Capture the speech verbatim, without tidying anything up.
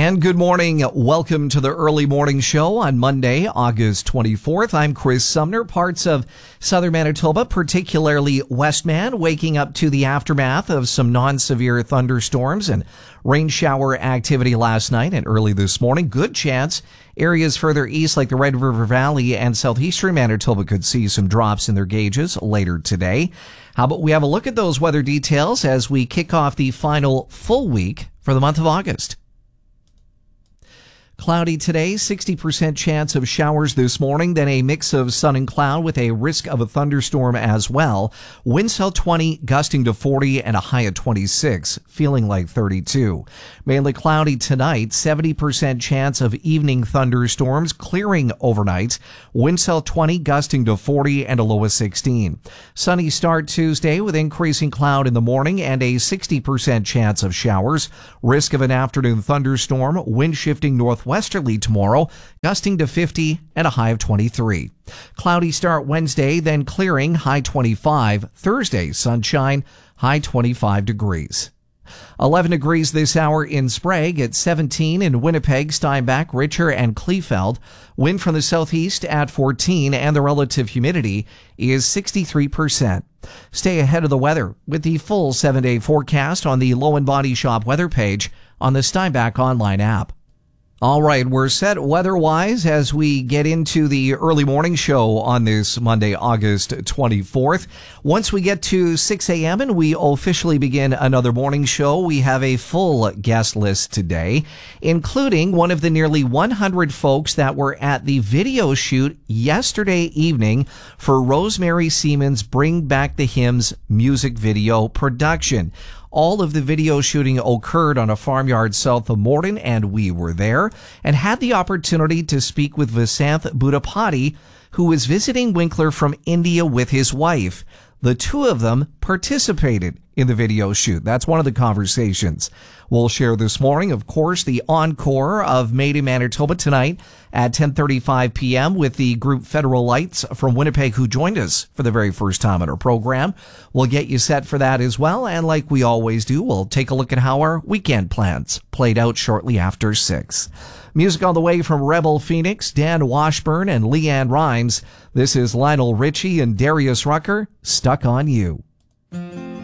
And good morning. Welcome to the early morning show on Monday, August twenty-fourth. I'm Chris Sumner. Parts of southern Manitoba, particularly Westman, waking up to the aftermath of some non-severe thunderstorms and rain shower activity last night and early this morning. Good chance areas further east like the Red River Valley and southeastern Manitoba could see some drops in their gauges later today. How about we have a look at those weather details as we kick off the final full week for the month of August. Cloudy today, sixty percent chance of showers this morning, then a mix of sun and cloud with a risk of a thunderstorm as well. Winds held twenty, gusting to forty, and a high of twenty-six, feeling like thirty-two. Mainly cloudy tonight, seventy percent chance of evening thunderstorms, clearing overnight. Winds held twenty, gusting to forty, and a low of sixteen. Sunny start Tuesday with increasing cloud in the morning and a sixty percent chance of showers. Risk of an afternoon thunderstorm, wind shifting northwest. Westerly tomorrow, gusting to fifty and a high of twenty-three. Cloudy start Wednesday, then clearing, high twenty-five. Thursday, sunshine, high twenty-five degrees. eleven degrees this hour in Sprague, at seventeen in Winnipeg, Steinbach, Richer, and Kleefeld. Wind from the southeast at fourteen, and the relative humidity is sixty-three percent. Stay ahead of the weather with the full seven-day forecast on the Low and Body Shop weather page on the Steinbach online app. All right, we're set weather-wise as we get into the early morning show on this Monday, August twenty-fourth. Once we get to six a.m. and we officially begin another morning show, we have a full guest list today, including one of the nearly one hundred folks that were at the video shoot yesterday evening for Rosemary Siemens' Bring Back the Hymns music video production. All of the video shooting occurred on a farmyard south of Morden, and we were there and had the opportunity to speak with Vasanth Budapati, who was visiting Winkler from India with his wife. The two of them participated in the video shoot. That's one of the conversations we'll share this morning. Of course, the encore of Made in Manitoba tonight at ten thirty-five p.m. with the group Federal Lights from Winnipeg, who joined us for the very first time on our program. We'll get you set for that as well. And like we always do, we'll take a look at how our weekend plans played out shortly after six. Music on the way from Rebel Phoenix, Dan Washburn, and Leanne Rhymes. This is Lionel Richie and Darius Rucker, Stuck on You.